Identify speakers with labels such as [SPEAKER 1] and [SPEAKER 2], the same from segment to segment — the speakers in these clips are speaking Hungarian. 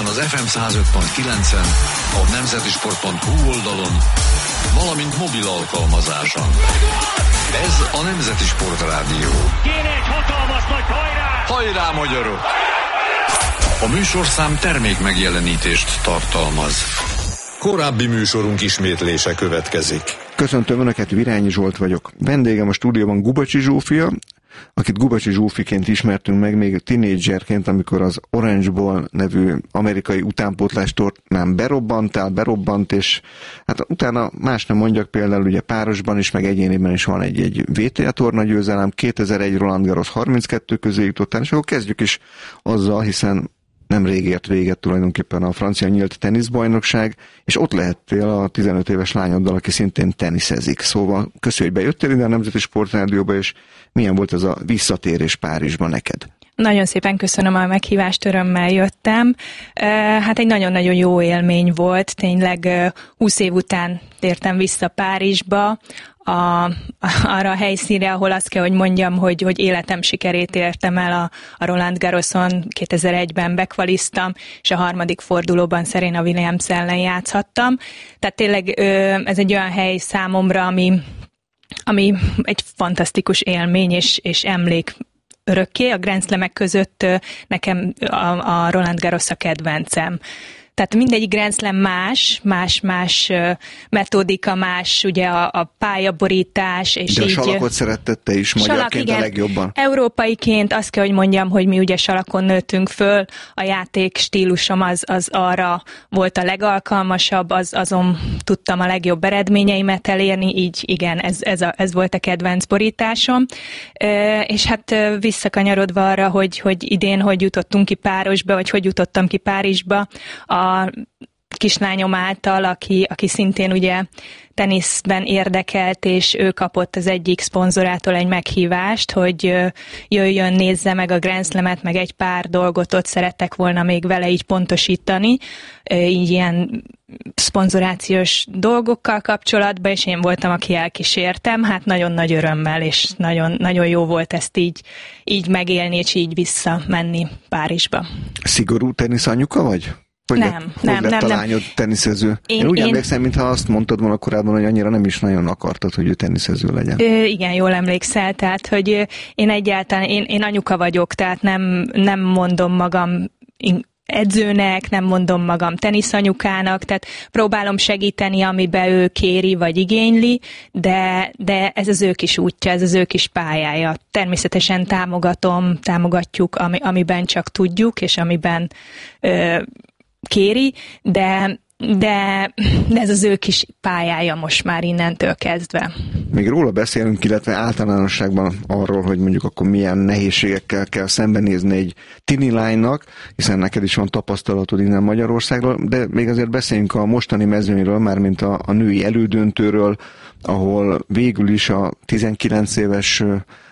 [SPEAKER 1] ezen az FM 105.9-en, a nemzetisport.hu oldalon, valamint mobil alkalmazáson. Ez a Nemzeti Sport Rádió.
[SPEAKER 2] Kéne egy hatalmas nagy hajrá!
[SPEAKER 1] Hajrá, magyarok! A műsorszám termék megjelenítést tartalmaz. Korábbi műsorunk ismétlése következik.
[SPEAKER 3] Köszöntöm Önöket, Virányi Zsolt vagyok. Vendégem a stúdióban Gubacsi Zsófia, akit Gubacsi Zsófiként ismertünk meg még tínédzserként, amikor az Orange Bowl nevű amerikai utánpótlás tornán berobbant, és hát utána más nem mondjak, például ugye párosban is, meg egyéniben is van egy VTA torna győzelem, 2001 Roland Garros 32 közé jutott, és akkor kezdjük is azzal, hiszen nemrég ért véget tulajdonképpen a francia nyílt teniszbajnokság, és ott lehettél a 15 éves lányoddal, aki szintén teniszezik. Szóval köszönjük, hogy bejöttél ide a Nemzeti Sportrádióba, és milyen volt ez a visszatérés Párizsba neked?
[SPEAKER 4] Nagyon szépen köszönöm a meghívást, örömmel jöttem. Hát egy nagyon-nagyon jó élmény volt, tényleg 20 év után tértem vissza Párizsba, arra a helyszínre, ahol azt kell, hogy mondjam, hogy életem sikerét értem el a Roland Garroson, 2001-ben bekvaliztam, és a harmadik fordulóban Serena Williams ellen játszhattam. Tehát tényleg ez egy olyan hely számomra, ami egy fantasztikus élmény és emlék örökké. A Grand Slamek között nekem a Roland Garros a kedvencem. Tehát mindegyik Grand Slam más metódika, más ugye a pályaborítás. És
[SPEAKER 3] de a
[SPEAKER 4] így,
[SPEAKER 3] salakot szeretted te is magyarként a legjobban?
[SPEAKER 4] Európaiként azt kell, hogy mondjam, hogy mi ugye salakon nőttünk föl, a játék stílusom az arra volt a legalkalmasabb, azon tudtam a legjobb eredményeimet elérni, így igen, ez volt a kedvenc borításom. És hát visszakanyarodva arra, hogy idén hogy jutottunk ki Párosba, vagy hogy jutottam ki Párizsba, a kislányom által, aki szintén ugye teniszben érdekelt, és ő kapott az egyik szponzorától egy meghívást, hogy jöjjön, nézze meg a Grand Slamet, meg egy pár dolgot ott szerettek volna még vele így pontosítani, így ilyen szponzorációs dolgokkal kapcsolatban, és én voltam, aki elkísértem, hát nagyon nagy örömmel, és nagyon, nagyon jó volt ezt így megélni, és így visszamenni Párizsba.
[SPEAKER 3] Szigorú teniszanyuka vagy?
[SPEAKER 4] Nem.
[SPEAKER 3] A lányod teniszező? Én úgy emlékszem, mintha azt mondtad volna korábban, hogy annyira nem is nagyon akartad, hogy ő teniszező legyen.
[SPEAKER 4] Igen, jól emlékszel, tehát, hogy én egyáltalán, én anyuka vagyok, tehát nem mondom magam edzőnek, nem mondom magam teniszanyukának, tehát próbálom segíteni, amiben ő kéri vagy igényli, de ez az ő kis útja, ez az ő kis pályája. Természetesen támogatjuk, amiben csak tudjuk, és amiben kéri, de ez az ő kis pályája most már innentől kezdve.
[SPEAKER 3] Még róla beszélünk, illetve általánosságban arról, hogy mondjuk akkor milyen nehézségekkel kell szembenézni egy tini lánynak, hiszen neked is van tapasztalatod innen Magyarországról, de még azért beszéljünk a mostani mezőnyről, mármint a női elődöntőről, ahol végül is a 19 éves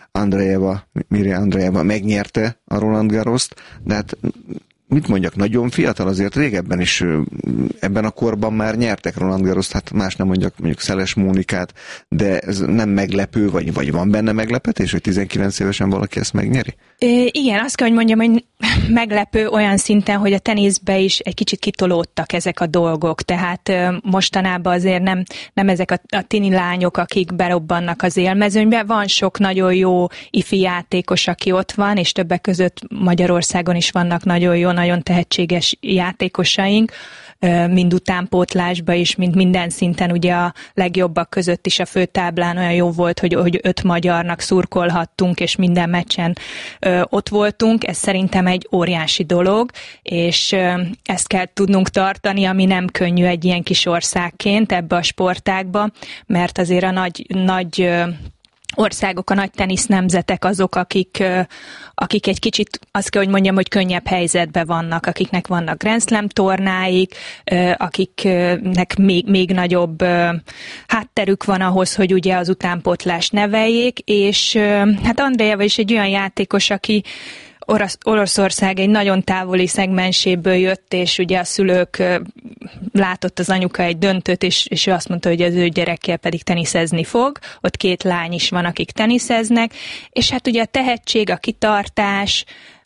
[SPEAKER 3] Mirja Andreeva megnyerte a Roland Garrost, de hát mit mondjak, nagyon fiatal, azért régebben is ebben a korban már nyertek Roland Garrost, hát más nem mondjuk Szeles Mónikát, de ez nem meglepő, vagy van benne meglepetés, hogy 19 évesen valaki ezt megnyeri?
[SPEAKER 4] Igen, azt kell, hogy mondjam, hogy meglepő olyan szinten, hogy a teniszbe is egy kicsit kitolódtak ezek a dolgok, tehát mostanában azért nem ezek a tini lányok, akik berobbannak az élmezőnybe, van sok nagyon jó ifi játékos, aki ott van, és többek között Magyarországon is vannak nagyon jó, nagyon tehetséges játékosaink, mind utánpótlásba is, mind minden szinten, ugye a legjobbak között is a főtáblán olyan jó volt, hogy 5 magyarnak szurkolhattunk, és minden meccsen ott voltunk. Ez szerintem egy óriási dolog, és ezt kell tudnunk tartani, ami nem könnyű egy ilyen kis országként ebbe a sportágba, mert azért a nagy országok, a nagy tenisz nemzetek azok, akik egy kicsit, azt kell, hogy mondjam, hogy könnyebb helyzetben vannak, akiknek vannak Grand Slam tornáik, akiknek még nagyobb hátterük van ahhoz, hogy ugye az utánpótlást neveljék, és hát Andreeva is egy olyan játékos, aki Oroszország egy nagyon távoli szegmenséből jött, és ugye a szülők látott az anyuka egy döntőt, és ő azt mondta, hogy az ő gyerekkel pedig teniszezni fog. Ott 2 lány is van, akik teniszeznek, és hát ugye a tehetség, a kitartás,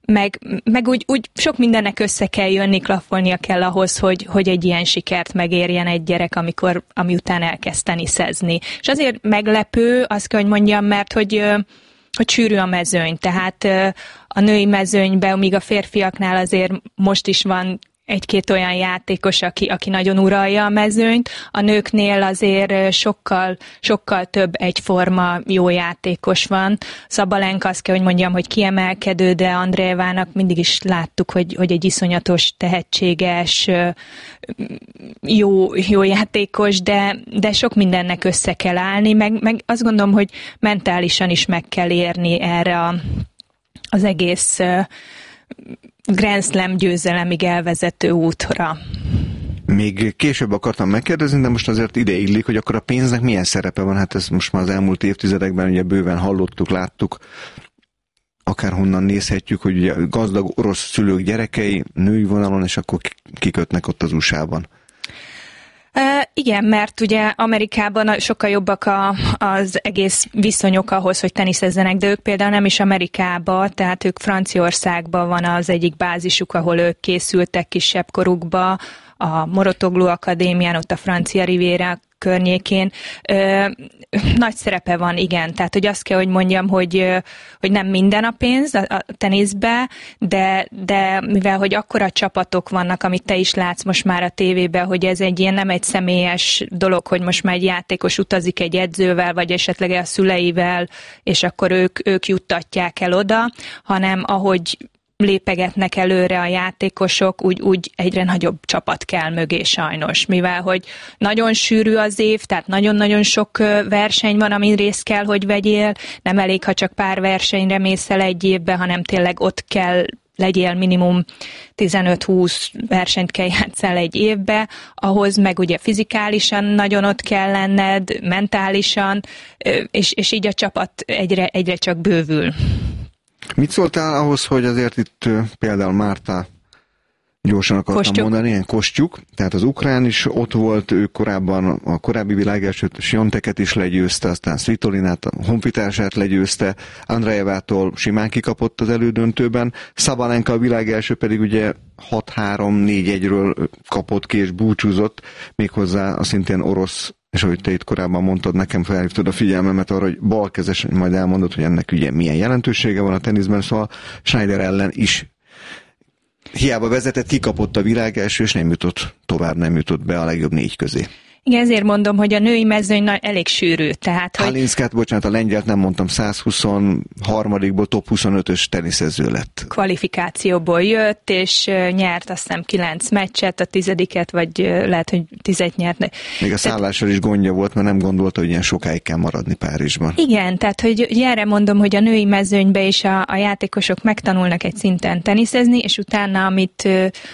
[SPEAKER 4] meg úgy sok mindennek össze kell jönni, klaffolnia kell ahhoz, hogy egy ilyen sikert megérjen egy gyerek, ami után elkezd teniszezni. És azért meglepő, azt kell, hogy mondjam, mert hogy sűrű a mezőny, tehát a női mezőnyben, míg a férfiaknál azért most is van egy-két olyan játékos, aki nagyon uralja a mezőnyt. A nőknél azért sokkal több egyforma jó játékos van. Szabalenka, azt kell, hogy mondjam, hogy kiemelkedő, de Andreevának mindig is láttuk, hogy egy iszonyatos, tehetséges, jó játékos, de sok mindennek össze kell állni, meg azt gondolom, hogy mentálisan is meg kell érni erre az egész Grand Slam győzelemig elvezető útra.
[SPEAKER 3] Még később akartam megkérdezni, de most azért ide illik, hogy akkor a pénznek milyen szerepe van. Hát ezt most már az elmúlt évtizedekben ugye bőven hallottuk, láttuk, akárhonnan nézhetjük, hogy ugye gazdag orosz szülők gyerekei női vonalon, és akkor kikötnek ott az USA-ban.
[SPEAKER 4] Igen, mert ugye Amerikában sokkal jobbak az egész viszonyok ahhoz, hogy teniszezzenek, de ők például nem is Amerikába, tehát ők Franciaországban van az egyik bázisuk, ahol ők készültek kisebb korukba, a Mouratoglou Akadémián, ott a Francia Riviera környékén. Nagy szerepe van, igen. Tehát, hogy azt kell, hogy mondjam, hogy nem minden a pénz a teniszbe, de mivel, hogy akkora csapatok vannak, amit te is látsz most már a tévében, hogy ez egy ilyen nem egy személyes dolog, hogy most már egy játékos utazik egy edzővel, vagy esetleg a szüleivel, és akkor ők juttatják el oda, hanem ahogy lépegetnek előre a játékosok, úgy egyre nagyobb csapat kell mögé sajnos, mivel hogy nagyon sűrű az év, tehát nagyon-nagyon sok verseny van, amin részt kell, hogy vegyél, nem elég, ha csak pár versenyre mész el egy évbe, hanem tényleg ott kell legyél minimum 15-20 versenyt kell játszál egy évbe, ahhoz meg ugye fizikálisan nagyon ott kell lenned, mentálisan, és így a csapat egyre csak bővül.
[SPEAKER 3] Mit szóltál ahhoz, hogy azért itt például Márta, gyorsan akartam mondani, ilyen Kostyuk, tehát az ukrán is ott volt, ő korábban a korábbi világelsőt, Swiateket is legyőzte, aztán Svitolinát, a honfitársát legyőzte, Andreevától simán kikapott az elődöntőben, Szabalenka a világelső pedig ugye 6-3-4-1-ről kapott ki és búcsúzott, méghozzá a szintén orosz, és ahogy te itt korábban mondtad, nekem felhívtad a figyelmemet arra, hogy balkezes, majd elmondod, hogy ennek ugye milyen jelentősége van a teniszben, szóval Schneider ellen is hiába vezetett, kikapott a világelső, és nem jutott be a legjobb 4 közé.
[SPEAKER 4] Igen, ezért mondom, hogy a női mezőny elég sűrű.
[SPEAKER 3] Halinszkát, bocsánat, a lengyelt nem mondtam, 123-ból top 25-ös teniszező lett.
[SPEAKER 4] Kvalifikációból jött, és nyert azt hiszem 9 meccset, a 10-et, vagy lehet, hogy 10-et nyert.
[SPEAKER 3] Még a szállással is gondja volt, mert nem gondolta, hogy ilyen sokáig kell maradni Párizsban.
[SPEAKER 4] Igen, tehát hogy erre mondom, hogy a női mezőnybe is a játékosok megtanulnak egy szinten teniszezni, és utána, amit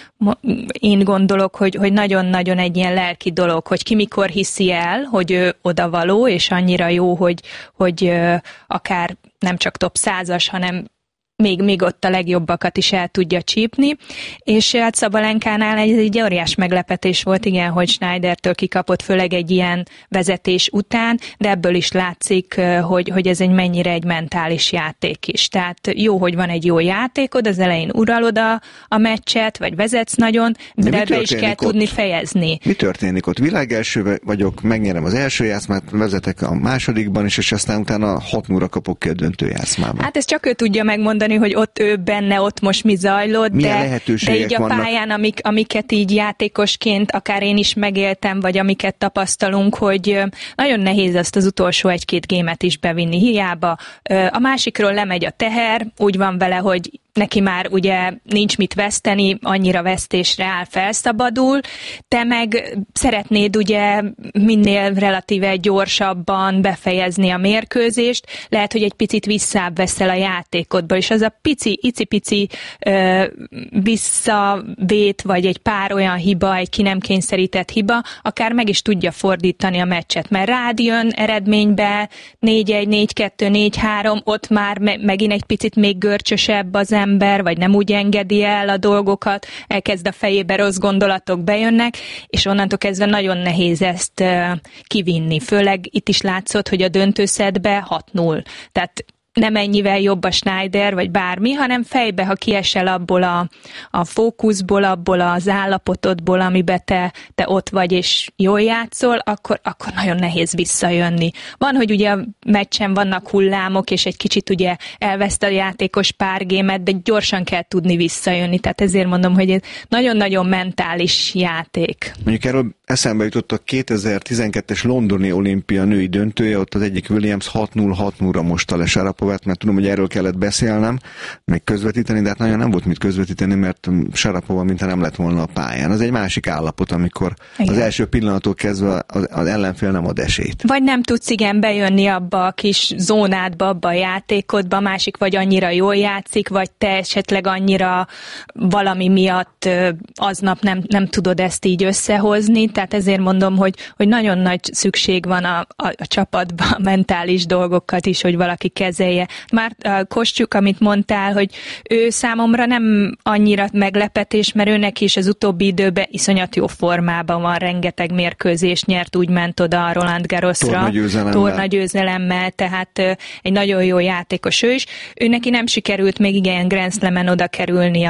[SPEAKER 4] én gondolok, hogy nagyon-nagyon egy ilyen lelki dolog, hogy ki mikor hiszi el, hogy ő odavaló, és annyira jó, hogy akár nem csak top 100-as, hanem még ott a legjobbakat is el tudja csípni, és hát Szabalenkánál egy óriás meglepetés volt, igen, hogy Schneidertől kikapott, főleg egy ilyen vezetés után, de ebből is látszik, hogy ez mennyire egy mentális játék is. Tehát jó, hogy van egy jó játékod, az elején uralod a meccset, vagy vezetsz nagyon, de be is kell tudni fejezni.
[SPEAKER 3] Mi történik ott? Világelső vagyok, megnyerem az első játszmát, vezetek a másodikban is, és aztán utána 6-0-ra kapok ki a döntő játszmában. Hát
[SPEAKER 4] ezt csak ő tudja megmondani, hogy ott ő benne, ott most mi zajlott, de így a pályán, amiket így játékosként akár én is megéltem, vagy amiket tapasztalunk, hogy nagyon nehéz azt az utolsó 1-2 gémet is bevinni, hiába. A másikról lemegy a teher, úgy van vele, hogy neki már ugye nincs mit veszteni, annyira vesztésre áll, felszabadul, te meg szeretnéd ugye minél relatíve gyorsabban befejezni a mérkőzést, lehet, hogy egy picit visszább veszel a játékodból, és az a icipici visszavét, vagy egy pár olyan hiba, egy ki nem kényszerített hiba, akár meg is tudja fordítani a meccset, mert rád jön eredménybe 4-1, 4-2, 4-3, ott már megint egy picit még görcsösebb az ember, vagy nem úgy engedi el a dolgokat, elkezd a fejébe rossz gondolatok bejönnek, és onnantól kezdve nagyon nehéz ezt kivinni. Főleg itt is látszott, hogy a döntőszettbe 6-0. Tehát nem ennyivel jobb a Schneider, vagy bármi, hanem fejbe, ha kiesel abból a fókuszból, abból az állapotodból, amiben te ott vagy, és jól játszol, akkor nagyon nehéz visszajönni. Van, hogy ugye a meccsen vannak hullámok, és egy kicsit ugye elveszt a játékos pár gémet, de gyorsan kell tudni visszajönni. Tehát ezért mondom, hogy ez nagyon-nagyon mentális játék.
[SPEAKER 3] Mondjuk erről eszembe jutott a 2012-es londoni olimpia női döntője, ott az egyik Williams 6-0-6-0-ra mosta le Sarapovát, mert tudom, hogy erről kellett beszélnem, meg közvetíteni, de hát nagyon nem volt mit közvetíteni, mert Sarapova mintha nem lett volna a pályán. Az egy másik állapot, amikor igen, az első pillanattól kezdve az ellenfél nem ad esélyt.
[SPEAKER 4] Vagy nem tudsz bejönni abba a kis zónádba, abba a játékodba, másik vagy annyira jól játszik, vagy te esetleg annyira valami miatt aznap nem tudod ezt így összehozni, tehát ezért mondom, hogy nagyon nagy szükség van a csapatban a mentális dolgokat is, hogy valaki kezelje. Már Kostyuk, amit mondtál, hogy ő számomra nem annyira meglepetés, mert őnek is az utóbbi időben iszonyat jó formában van, rengeteg mérkőzést nyert, úgy ment oda a Roland Garrosra. Tornagyőzelemmel, tehát egy nagyon jó játékos ő is. Ő neki nem sikerült még igen Grand Slamen oda kerülni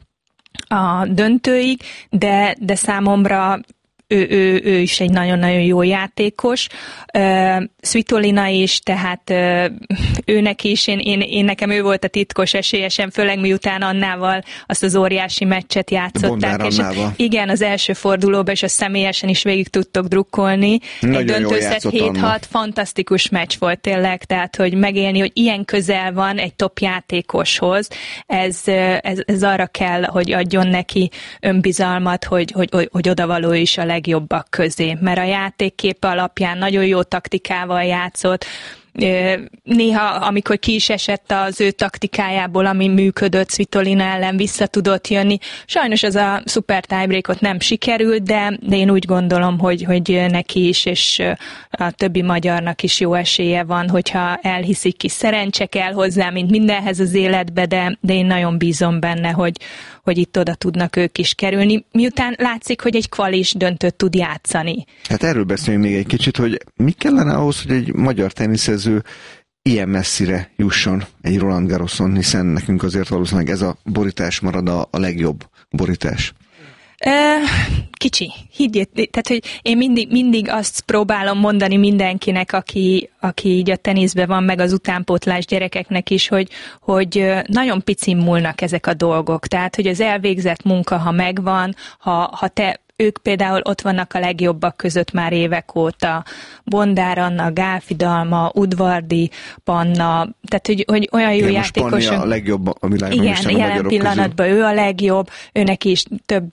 [SPEAKER 4] a döntőig, de számomra ő is egy nagyon-nagyon jó játékos. Svitolina is, tehát őnek is, én nekem ő volt a titkos esélyesem, főleg miután Annával azt az óriási meccset játszották. És igen, az első fordulóban, és azt személyesen is végig tudtok drukkolni. Egy döntőszett 7-6, fantasztikus meccs volt tényleg, tehát hogy megélni, hogy ilyen közel van egy top játékoshoz, ez arra kell, hogy adjon neki önbizalmat, hogy odavaló is a legjobbak közé, mert a játékkép alapján nagyon jó taktikával játszott. Néha, amikor ki is esett az ő taktikájából, ami működött, Svitolina ellen vissza tudott jönni. Sajnos az a szuper tiebreakot nem sikerült, de én úgy gondolom, hogy neki is, és a többi magyarnak is jó esélye van, hogyha elhiszik, ki szerencse kell hozzá, mint mindenhez az életbe, de én nagyon bízom benne, hogy itt oda tudnak ők is kerülni, miután látszik, hogy egy kvalis döntőt tud játszani. Hát
[SPEAKER 3] erről beszéljünk még egy kicsit, hogy mi kellene ahhoz, hogy egy magyar teniszező ilyen messzire jusson egy Roland Garroson, hiszen nekünk azért valószínűleg ez a borítás marad a legjobb borítás.
[SPEAKER 4] Kicsi, higgyét, tehát hogy én mindig azt próbálom mondani mindenkinek, aki így a teniszben van, meg az utánpótlás gyerekeknek is, hogy nagyon picin múlnak ezek a dolgok. Tehát, hogy az elvégzett munka, ha megvan, ha te ők például ott vannak a legjobbak között már évek óta. Bondár Anna, Gálfi Dalma, Udvardi Panna, tehát hogy olyan jó játékos.
[SPEAKER 3] Panni a legjobb a világban.
[SPEAKER 4] Igen, jelen pillanatban közül. Ő a legjobb, őnek is több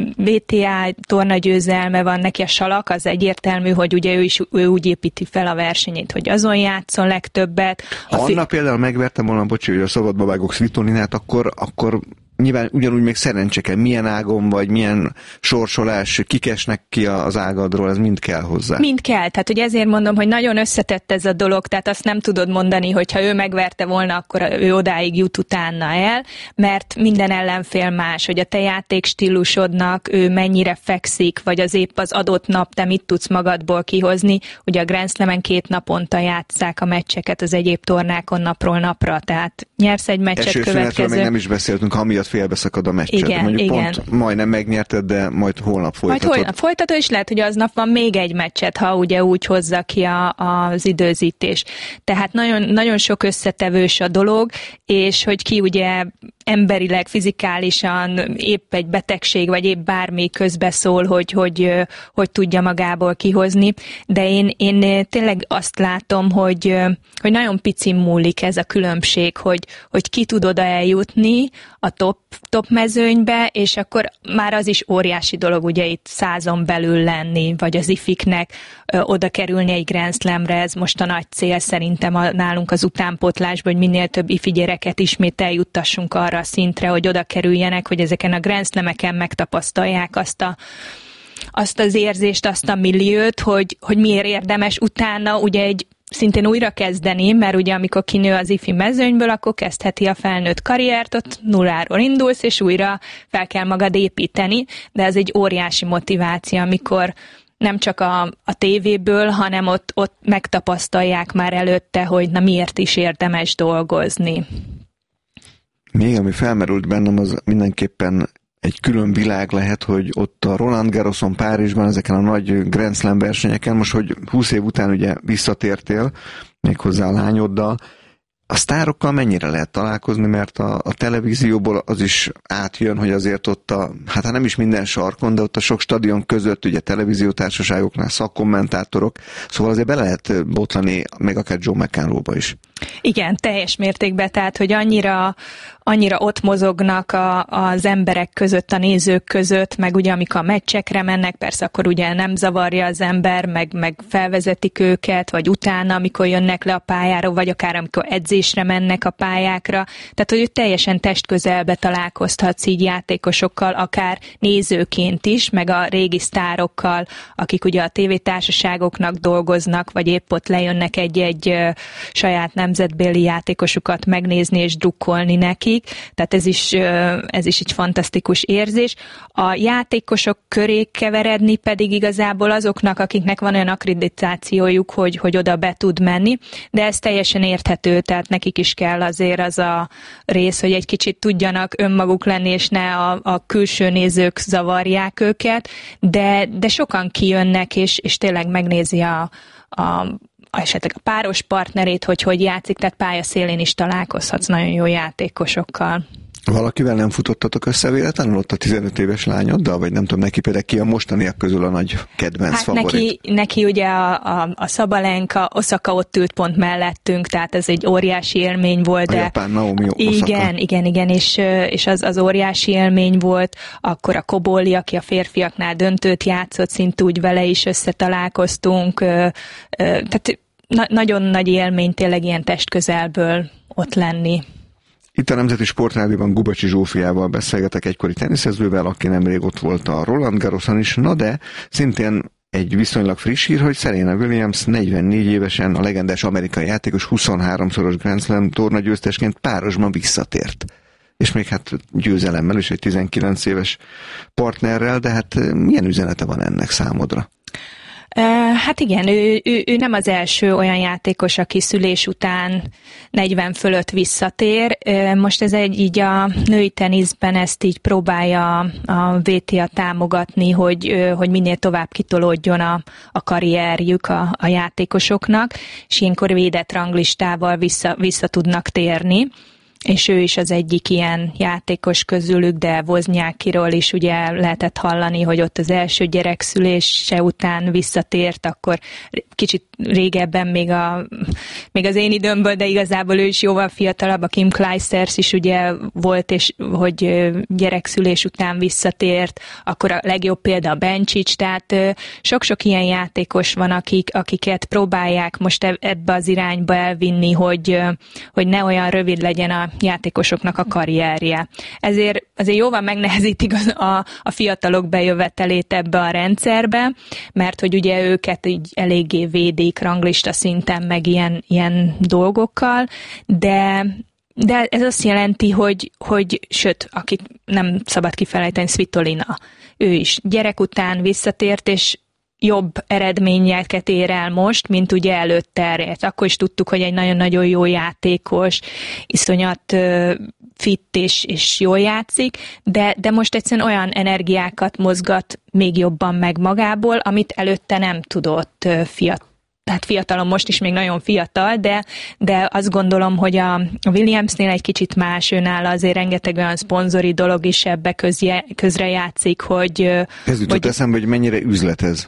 [SPEAKER 4] VTA tornagyőzelme van, neki a salak, az egyértelmű, hogy ugye ő úgy építi fel a versenyét, hogy azon játszon legtöbbet.
[SPEAKER 3] Ha Anna például megvertem volna, bocsi, hogy a szabadba vágok Svitolinát, akkor nyilván ugyanúgy még szerencse kell, milyen ágon vagy, milyen sorsolás, kikesnek ki az ágadról, ez mind kell hozzá. Mind
[SPEAKER 4] kell, tehát hogy ezért mondom, hogy nagyon összetett ez a dolog, tehát azt nem tudod mondani, hogy ha ő megverte volna, akkor ő odáig jut utána el, mert minden ellenfél más, hogy a te játékstílusodnak ő mennyire fekszik, vagy az épp az adott nap te mit tudsz magadból kihozni, ugye a Grand Slamen 2 naponta játsszák a meccseket az egyéb tornákon napról napra, tehát nyersz egy meccset következő.
[SPEAKER 3] Még nem is beszéltünk, ha miatt félbeszakad a meccset.
[SPEAKER 4] Igen,
[SPEAKER 3] mondjuk
[SPEAKER 4] igen.
[SPEAKER 3] Pont majdnem megnyerted, de majd holnap folytatod.
[SPEAKER 4] Majd holnap folytatod, és lehet, hogy aznap van még egy meccset, ha ugye úgy hozza ki az időzítés. Tehát nagyon, nagyon sok összetevős a dolog, és hogy ki ugye emberileg, fizikálisan épp egy betegség, vagy épp bármi közbeszól, hogy tudja magából kihozni. De én tényleg azt látom, hogy nagyon picin múlik ez a különbség, hogy ki tud oda eljutni a top mezőnybe, és akkor már az is óriási dolog, ugye itt 100-on belül lenni, vagy az ifiknek oda kerülni egy Grand Slamre, ez most a nagy cél szerintem nálunk az utánpótlásban, hogy minél több ifi gyereket ismét eljuttassunk arra a szintre, hogy oda kerüljenek, hogy ezeken a Grand Slameken megtapasztalják azt az érzést, azt a milliót, hogy miért érdemes utána ugye szintén újra kezdeni, mert ugye amikor kinő az ifi mezőnyből, akkor kezdheti a felnőtt karriert, ott nulláról indulsz, és újra fel kell magad építeni, de ez egy óriási motiváció, amikor nem csak a tévéből, hanem ott megtapasztalják már előtte, hogy na miért is érdemes dolgozni.
[SPEAKER 3] Még ami felmerült bennem, az mindenképpen egy külön világ lehet, hogy ott a Roland Garroson Párizsban, ezeken a nagy Grand Slam versenyeken, most, hogy 20 év után ugye visszatértél, méghozzá a lányoddal, a sztárokkal mennyire lehet találkozni, mert a televízióból az is átjön, hogy azért ott hát nem is minden sarkon, de ott a sok stadion között, ugye televíziótársaságoknál szakkommentátorok, szóval azért be lehet botlani, meg akár John McEnroe-ba is.
[SPEAKER 4] Igen, teljes mértékben, tehát, hogy annyira ott mozognak az emberek között, a nézők között, meg ugye amikor a meccsekre mennek, persze akkor ugye nem zavarja az ember, meg felvezetik őket, vagy utána, amikor jönnek le a pályára, vagy akár amikor edzésre mennek a pályákra. Tehát, hogy teljesen testközelbe találkozhatsz így játékosokkal, akár nézőként is, meg a régi sztárokkal, akik ugye a tévétársaságoknak dolgoznak, vagy épp ott lejönnek egy saját nemzetbéli játékosukat megnézni és drukkolni nekik. Tehát ez is egy fantasztikus érzés. A játékosok köré keveredni pedig igazából azoknak, akiknek van olyan akkreditációjuk, hogy oda be tud menni, de ez teljesen érthető, tehát nekik is kell azért az a rész, hogy egy kicsit tudjanak önmaguk lenni, és ne a külső nézők zavarják őket, de sokan kijönnek, és tényleg megnézi esetleg a páros partnerét, hogy játszik, tehát pályaszélén is találkozhatsz nagyon jó játékosokkal.
[SPEAKER 3] Valakivel nem futottatok össze véletlenül ott a 15 éves lányoddal, vagy nem tudom, neki például ki a mostaniak közül a nagy kedvenc favorit?
[SPEAKER 4] Neki ugye a Szabalenka, Osaka ott ült pont mellettünk, tehát ez egy óriási élmény volt.
[SPEAKER 3] A japán Naomi Osaka.
[SPEAKER 4] Igen, és az óriási élmény volt. Akkor a Koboli, aki a férfiaknál döntőt játszott, szint úgy vele is összetalálkoztunk. Tehát nagyon nagy élmény tényleg ilyen testközelből ott lenni.
[SPEAKER 3] Itt a Nemzeti Sportrádióban Gubacsi Zsófiával beszélgetek, egykori teniszezővel, aki nemrég ott volt a Roland Garroson is, na de szintén egy viszonylag friss hír, hogy Serena Williams 44 évesen, a legendás amerikai játékos 23-szoros Grand Slam tornagyőztesként Párizsban visszatért. És még hát győzelemmel is egy 19 éves partnerrel, de hát milyen üzenete van ennek számodra?
[SPEAKER 4] Hát igen, ő nem az első olyan játékos, aki szülés után 40 fölött visszatér. Most ez így a női teniszben ezt így próbálja a VTA támogatni, hogy minél tovább kitolódjon a karrierjük a játékosoknak, és ilyenkor védett ranglistával vissza tudnak térni. És ő is az egyik ilyen játékos közülük, de Wozniackiról is ugye lehetett hallani, hogy ott az első gyerek szülése után visszatért, akkor kicsit régebben még az én időmből, de igazából ő is jóval fiatalabb, a Kim Clijsters is ugye volt, és hogy gyerekszülés után visszatért, akkor a legjobb példa a Bencic, tehát sok-sok ilyen játékos van, akiket próbálják most ebbe az irányba elvinni, hogy ne olyan rövid legyen a játékosoknak a karrierje. Ezért azért jóval megnehezítik a fiatalok bejövetelét ebbe a rendszerbe, mert hogy ugye őket így eléggé védik ranglista szinten, meg ilyen dolgokkal, de ez azt jelenti, hogy sőt, akit nem szabad kifelejteni, Svitolina, ő is gyerek után visszatért, és jobb eredményeket ér el most, mint ugye előtte. Akkor is tudtuk, hogy egy nagyon-nagyon jó játékos, iszonyat fit és jól játszik, de most egyszerűen olyan energiákat mozgat még jobban meg magából, amit előtte nem tudott tehát fiatalon, most is még nagyon fiatal, de azt gondolom, hogy a Williamsnél egy kicsit más, őnála azért rengeteg olyan szponzori dolog is ebbe közre játszik, hogy...
[SPEAKER 3] Ez jutott eszembe, hogy mennyire üzlet ez?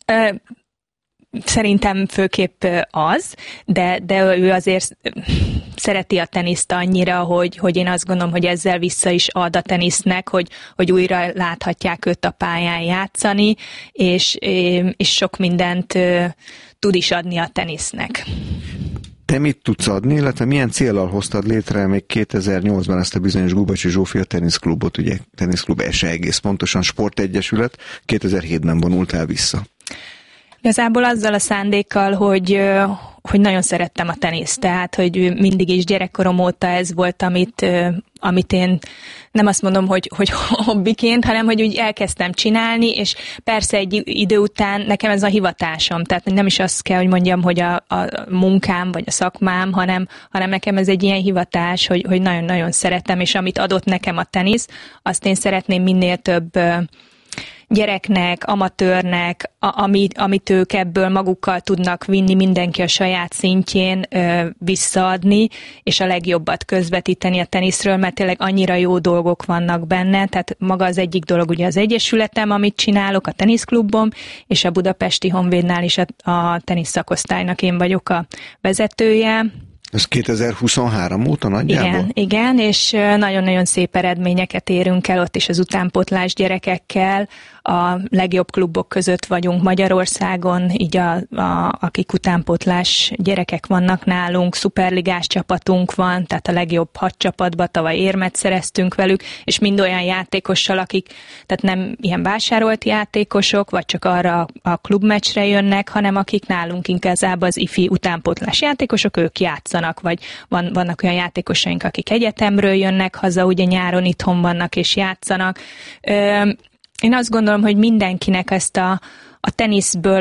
[SPEAKER 4] Szerintem főképp az, de ő azért szereti a teniszt annyira, hogy én azt gondolom, hogy ezzel vissza is ad a tenisznek, hogy újra láthatják őt a pályán játszani, és sok mindent tud is adni a tenisznek.
[SPEAKER 3] Te mit tudsz adni, illetve milyen céllal hoztad létre még 2008-ban ezt a bizonyos Gubacsi Zsófia teniszklubot, ugye teniszklub SE egész pontosan sportegyesület, 2007-ben vonultál vissza?
[SPEAKER 4] Igazából azzal a szándékkal, hogy nagyon szerettem a teniszt, tehát hogy mindig is gyerekkorom óta ez volt, amit én nem azt mondom, hogy hobbiként, hanem hogy úgy elkezdtem csinálni, és persze egy idő után nekem ez a hivatásom, tehát nem is azt kell, hogy mondjam, hogy a munkám vagy a szakmám, hanem nekem ez egy ilyen hivatás, hogy nagyon-nagyon szeretem, és amit adott nekem a tenisz, azt én szeretném minél több gyereknek, amatőrnek, amit ők ebből magukkal tudnak vinni, mindenki a saját szintjén visszaadni, és a legjobbat közvetíteni a teniszről, mert tényleg annyira jó dolgok vannak benne, tehát maga az egyik dolog ugye az egyesületem, amit csinálok, a teniszklubom, és a Budapesti Honvédnál is a tenisz szakosztálynak én vagyok a vezetője.
[SPEAKER 3] Ez 2023 óta nagyjából?
[SPEAKER 4] Igen, és nagyon-nagyon szép eredményeket érünk el ott is az utánpótlás gyerekekkel. A legjobb klubok között vagyunk Magyarországon, így akik utánpótlás gyerekek vannak nálunk, szuperligás csapatunk van, tehát a legjobb 6 csapatba tavaly érmet szereztünk velük, és mind olyan játékossal, akik tehát nem ilyen vásárolt játékosok, vagy csak arra a klubmeccsre jönnek, hanem akik nálunk igazából az ifi utánpótlás játékosok, ők játszanak, vagy vannak olyan játékosaink, akik egyetemről jönnek haza, ugye nyáron itthon vannak és játszanak. Én azt gondolom, hogy mindenkinek ezt a teniszből,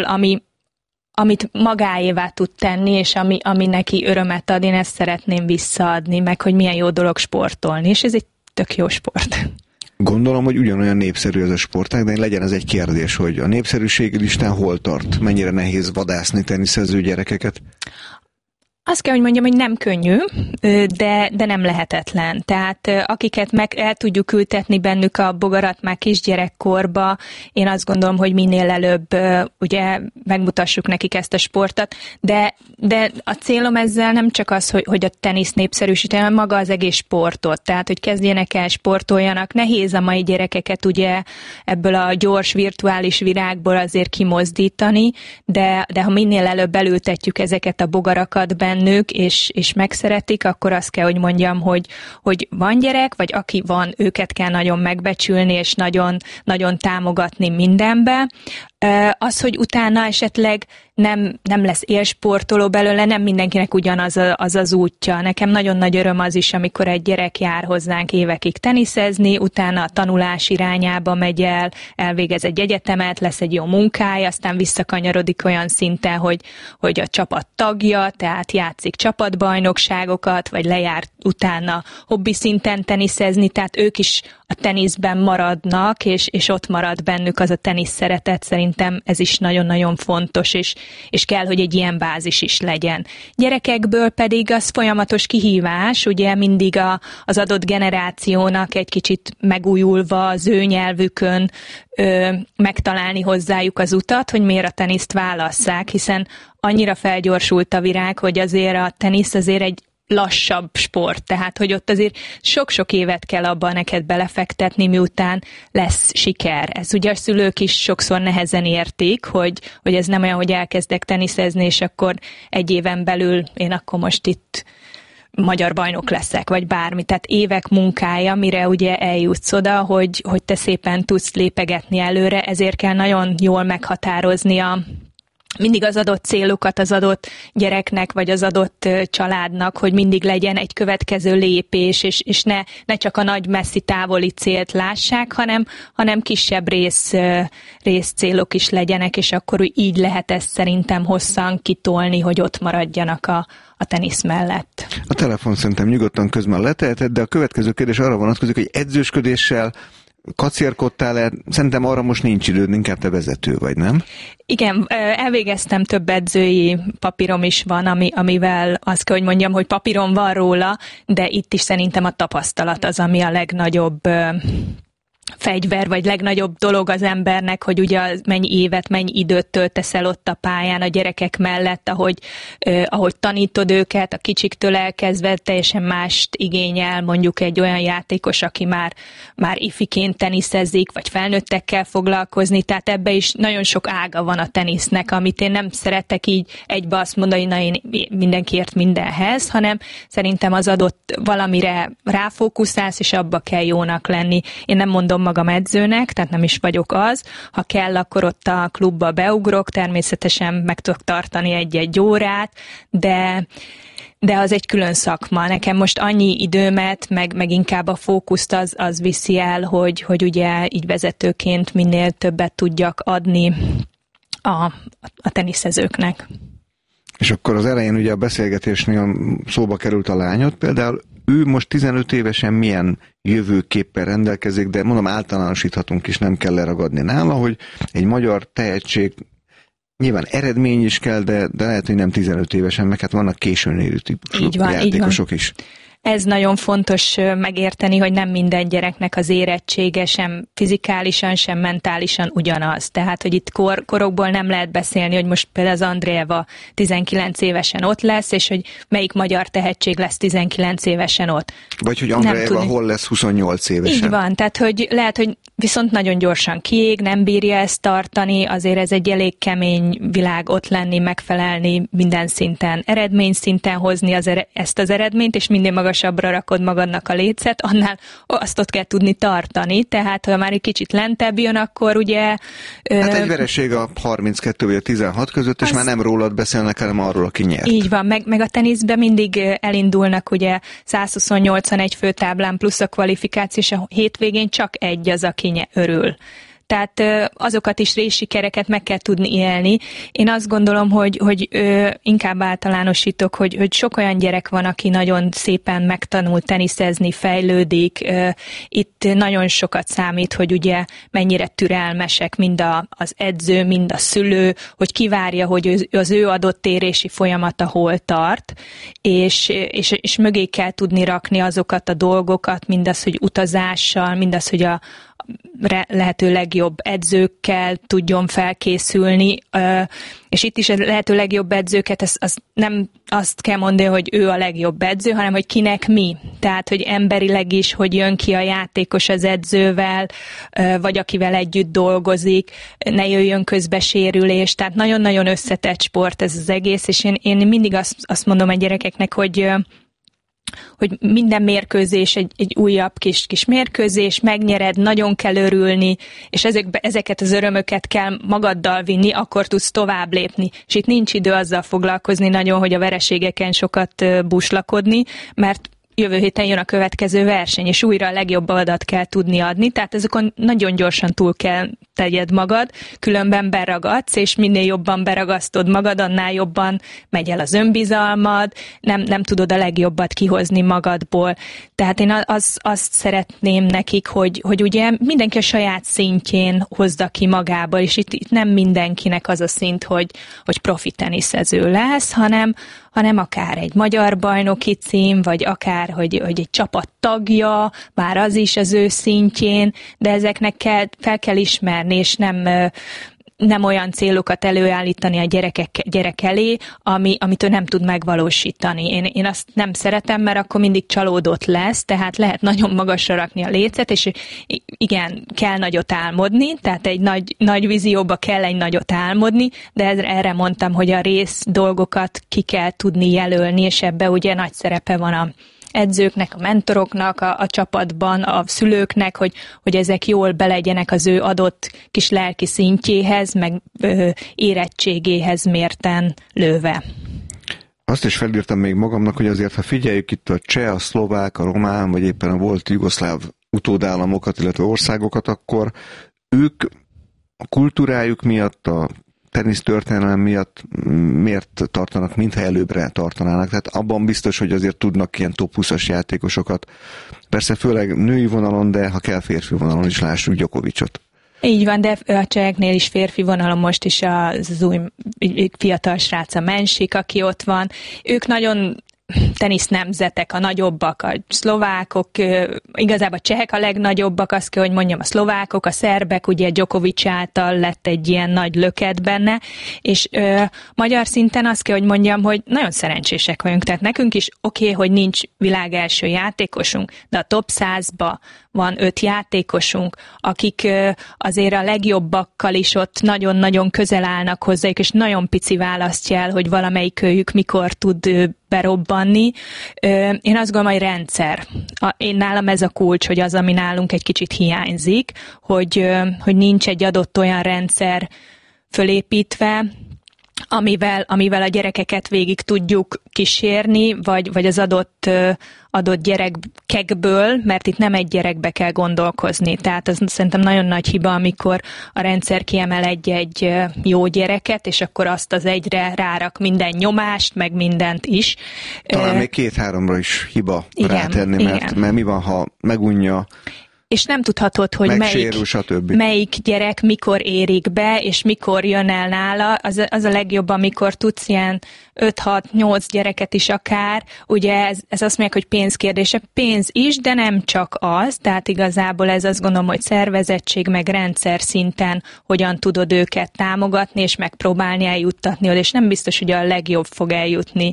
[SPEAKER 4] amit magáévá tud tenni, és ami neki örömet ad, én ezt szeretném visszaadni, meg hogy milyen jó dolog sportolni, és ez egy tök jó sport.
[SPEAKER 3] Gondolom, hogy ugyanolyan népszerű ez a sportág, de legyen ez egy kérdés, hogy a népszerűségi listán hol tart? Mennyire nehéz vadászni teniszező gyerekeket?
[SPEAKER 4] Azt kell, hogy mondjam, hogy nem könnyű, de nem lehetetlen. Tehát akiket meg el tudjuk ültetni bennük a bogarat már kisgyerekkorba, én azt gondolom, hogy minél előbb ugye megmutassuk nekik ezt a sportot, de a célom ezzel nem csak az, hogy a tenisz népszerűsíteni, hanem maga az egész sportot. Tehát, hogy kezdjenek el, sportoljanak. Nehéz a mai gyerekeket ugye ebből a gyors virtuális virágból azért kimozdítani, de ha minél előbb elültetjük ezeket a bogarakat bennük, és megszeretik, akkor azt kell, hogy mondjam, hogy van gyerek, vagy aki van, őket kell nagyon megbecsülni, és nagyon, nagyon támogatni mindenbe. Az, hogy utána esetleg nem lesz élsportoló belőle, nem mindenkinek ugyanaz az útja. Nekem nagyon nagy öröm az is, amikor egy gyerek jár hozzánk évekig teniszezni, utána a tanulás irányába megy el, elvégez egy egyetemet, lesz egy jó munkája, aztán visszakanyarodik olyan szinten, hogy a csapat tagja, tehát játszik csapatbajnokságokat, vagy lejár utána hobbi szinten teniszezni, tehát ők is a teniszben maradnak, és ott marad bennük az a tenisz szeretet. Szerintem ez is nagyon-nagyon fontos, és kell, hogy egy ilyen bázis is legyen. Gyerekekből pedig az folyamatos kihívás, ugye mindig az adott generációnak egy kicsit megújulva az ő nyelvükön megtalálni hozzájuk az utat, hogy miért a teniszt válasszák, hiszen annyira felgyorsult a virág, hogy azért a tenisz azért egy lassabb sport, tehát hogy ott azért sok-sok évet kell abban neked belefektetni, miután lesz siker. Ez ugye a szülők is sokszor nehezen értik, hogy ez nem olyan, hogy elkezdek teniszezni, és akkor egy éven belül én akkor most itt magyar bajnok leszek, vagy bármi. Tehát évek munkája, mire ugye eljutsz oda, hogy te szépen tudsz lépegetni előre, ezért kell nagyon jól meghatározni mindig az adott célokat az adott gyereknek, vagy az adott családnak, hogy mindig legyen egy következő lépés, és ne csak a nagy messzi távoli célt lássák, hanem kisebb részcélok is legyenek, és akkor így lehet ezt szerintem hosszan kitolni, hogy ott maradjanak a tenisz mellett.
[SPEAKER 3] A telefon szerintem nyugodtan közben leteheted, de a következő kérdés arra vonatkozik, hogy edzősködéssel kacérkodtál-e? Szerintem arra most nincs időd, inkább te vezető vagy, nem?
[SPEAKER 4] Igen, elvégeztem, több edzői papírom is van, amivel azt kell, hogy mondjam, hogy papírom van róla, de itt is szerintem a tapasztalat az, ami a legnagyobb fegyver, vagy legnagyobb dolog az embernek, hogy ugye mennyi évet, mennyi időt töltesz el ott a pályán a gyerekek mellett, ahogy tanítod őket, a kicsiktől elkezdve teljesen mást igényel mondjuk egy olyan játékos, aki már ifiként teniszezik, vagy felnőttekkel foglalkozni, tehát ebbe is nagyon sok ága van a tenisznek, amit én nem szeretek így egybe azt mondani, na én mindenkiért mindenhez, hanem szerintem az adott valamire ráfókuszálsz, és abba kell jónak lenni. Én nem mondom mondom magam edzőnek, tehát nem is vagyok az. Ha kell, akkor ott a klubba beugrok, természetesen meg tudok tartani egy-egy órát, de az egy külön szakma. Nekem most annyi időmet, meg inkább a fókuszt az viszi el, hogy ugye így vezetőként minél többet tudjak adni a teniszezőknek.
[SPEAKER 3] És akkor az elején ugye a beszélgetésnél szóba került a lányod, például ő most 15 évesen milyen jövőképpen rendelkezik, de mondom, általánosíthatunk is, nem kell leragadni nála, hogy egy magyar tehetség, nyilván eredmény is kell, de lehet, hogy nem 15 évesen, meg hát vannak későn érő típusú játékosok is.
[SPEAKER 4] Ez nagyon fontos megérteni, hogy nem minden gyereknek az érettsége sem fizikálisan, sem mentálisan ugyanaz. Tehát, hogy itt korokból nem lehet beszélni, hogy most például az Andreeva 19 évesen ott lesz, és hogy melyik magyar tehetség lesz 19 évesen ott.
[SPEAKER 3] Vagy hogy Andreeva hol lesz 28 évesen.
[SPEAKER 4] Így van, tehát hogy lehet, hogy viszont nagyon gyorsan kiég, nem bírja ezt tartani, azért ez egy elég kemény világ ott lenni, megfelelni minden szinten, eredményszinten hozni ezt az eredményt, és minél magasabbra rakod magadnak a lécet, annál azt ott kell tudni tartani, tehát ha már egy kicsit lentebb jön, akkor ugye...
[SPEAKER 3] Hát egy vereség a 32 vagy a 16 között, és már nem rólad beszélnek, hanem arról, aki nyert.
[SPEAKER 4] Így van, meg a teniszben mindig elindulnak ugye 128-an egy főtáblán plusz a kvalifikáció, és a hétvégén csak egy az, aki örül. Tehát azokat is részsikereket meg kell tudni élni. Én azt gondolom, hogy inkább általánosítok, hogy sok olyan gyerek van, aki nagyon szépen megtanul teniszezni, fejlődik. Itt nagyon sokat számít, hogy ugye mennyire türelmesek mind az edző, mind a szülő, hogy kivárja, hogy az ő adott érési folyamata hol tart, és mögé kell tudni rakni azokat a dolgokat, mindaz, hogy utazással, mindaz, hogy a lehető legjobb edzőkkel tudjon felkészülni, és itt is a lehető legjobb edzőket, az nem azt kell mondani, hogy ő a legjobb edző, hanem hogy kinek mi. Tehát, hogy emberileg is, hogy jön ki a játékos az edzővel, vagy akivel együtt dolgozik, ne jöjjön közbe sérülés. Tehát nagyon-nagyon összetett sport ez az egész, és én mindig azt mondom a gyerekeknek, hogy minden mérkőzés egy újabb kis mérkőzés, megnyered, nagyon kell örülni, és ezeket az örömöket kell magaddal vinni, akkor tudsz tovább lépni. És itt nincs idő azzal foglalkozni nagyon, hogy a vereségeken sokat búslakodni, mert jövő héten jön a következő verseny, és újra a legjobb adat kell tudni adni, tehát ezekon nagyon gyorsan túl kell tegyed magad, különben beragadsz, és minél jobban beragasztod magad, annál jobban megy el az önbizalmad, nem tudod a legjobbat kihozni magadból. Tehát én azt szeretném nekik, hogy ugye mindenki a saját szintjén hozza ki magába, és itt nem mindenkinek az a szint, hogy profi teniszező lesz, hanem akár egy magyar bajnoki cím, vagy akár, hogy egy csapat tagja, már az is az ő szintjén, de ezeknek fel kell ismerni, és nem olyan célokat előállítani a gyerek elé, amit ő nem tud megvalósítani. Én azt nem szeretem, mert akkor mindig csalódott lesz, tehát lehet nagyon magasra rakni a lécet, és igen, kell nagyot álmodni, tehát egy nagy vízióba kell egy nagyot álmodni, de erre mondtam, hogy a rész dolgokat ki kell tudni jelölni, és ebbe ugye nagy szerepe van a edzőknek, a mentoroknak, a csapatban, a szülőknek, hogy ezek jól belegyenek az ő adott kis lelki szintjéhez, meg érettségéhez mérten lőve.
[SPEAKER 3] Azt is felírtam még magamnak, hogy azért, ha figyeljük itt a cseh, a szlovák, a román, vagy éppen a volt jugoszláv utódállamokat, illetve országokat, akkor ők a kultúrájuk miatt, a tenisztörténelem miatt miért tartanak, mintha előbbre tartanának. Tehát abban biztos, hogy azért tudnak ilyen top 20-as játékosokat. Persze főleg női vonalon, de ha kell férfi vonalon is lássuk Djokovicot. Így van, de a cseheknél is férfi vonalon most is az új fiatal srác, a Mensik, aki ott van. Ők nagyon tenisznemzetek, a nagyobbak, a szlovákok, igazából a csehek a legnagyobbak, azt kell, hogy mondjam, a szlovákok, a szerbek, ugye Djokovic által lett egy ilyen nagy löket benne, és magyar szinten azt kell, hogy mondjam, hogy nagyon szerencsések vagyunk, tehát nekünk is oké, hogy nincs világ első játékosunk, de a top 100-ba
[SPEAKER 4] van 5 játékosunk, akik azért a legjobbakkal is ott nagyon-nagyon közel állnak hozzájuk, és nagyon pici választja el, hogy valamelyikőjük mikor tud berobbanni. Én azt gondolom, hogy rendszer. Én nálam ez a kulcs, hogy az, ami nálunk egy kicsit hiányzik, hogy nincs egy adott olyan rendszer fölépítve, amivel a gyerekeket végig tudjuk kísérni, vagy az adott gyerekekből, mert itt nem egy gyerekbe kell gondolkozni. Tehát az szerintem nagyon nagy hiba, amikor a rendszer kiemel egy jó gyereket, és akkor azt az egyre rárak minden nyomást, meg mindent is.
[SPEAKER 3] Talán még 2-3-ra is hiba rátenni, mert mi van, ha megunja,
[SPEAKER 4] és nem tudhatod, hogy melyik gyerek mikor érik be, és mikor jön el nála. Az a legjobb, amikor tudsz ilyen 5-6-8 gyereket is akár. Ugye ez azt mondják, hogy pénzkérdése. Pénz is, de nem csak az. Tehát igazából ez azt gondolom, hogy szervezettség, meg rendszer szinten hogyan tudod őket támogatni, és megpróbálni eljuttatni, és nem biztos, hogy a legjobb fog eljutni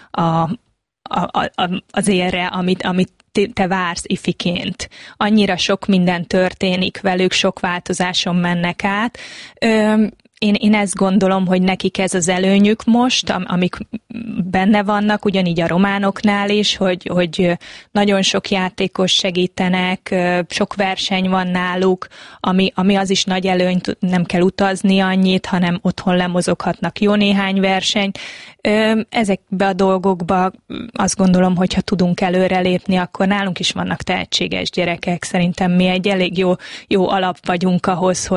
[SPEAKER 4] az érre, amit te vársz ifiként. Annyira sok minden történik velük, sok változáson mennek át. Én ezt gondolom, hogy nekik ez az előnyük most, amik benne vannak, ugyanígy a románoknál is, hogy nagyon sok játékos segítenek, sok verseny van náluk, ami az is nagy előny, nem kell utazni annyit, hanem otthon lemozoghatnak jó néhány versenyt. Ezekbe a dolgokba azt gondolom, hogyha tudunk előrelépni, akkor nálunk is vannak tehetséges gyerekek. Szerintem mi egy elég jó alap vagyunk ahhoz,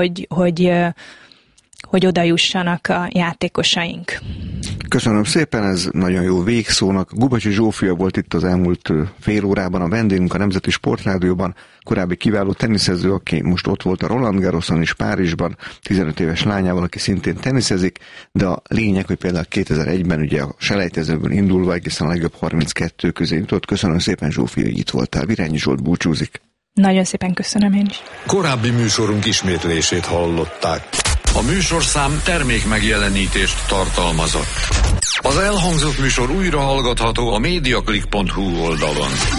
[SPEAKER 4] hogy oda jussanak a játékosaink.
[SPEAKER 3] Köszönöm szépen, ez nagyon jó végszónak. Gubacsi Zsófia volt itt az elmúlt fél órában a vendégünk a Nemzeti Sportrádióban, korábbi kiváló teniszező, aki most ott volt a Roland Garroson is Párizsban, 15 éves lányával, aki szintén teniszezik, de a lényeg, hogy például 2001-ben ugye a selejtezőből indulva egészen a legjobb 32 közé jutott. Köszönöm szépen, Zsófia, hogy itt voltál. Virányi Zsolt búcsúzik.
[SPEAKER 4] Nagyon szépen köszönöm én is.
[SPEAKER 1] Korábbi műsorunk ismétlését hallották. A műsorszám termék megjelenítést tartalmazott. Az elhangzott műsor újra hallgatható a mediaclick.hu oldalon.